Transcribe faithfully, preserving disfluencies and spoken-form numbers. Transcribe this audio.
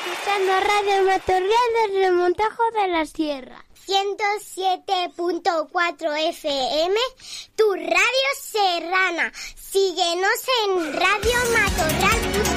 escuchando Radio Matorral del Remontajo de la Sierra. ciento siete punto cuatro F M, tu radio serrana. Síguenos en radio matorral punto com.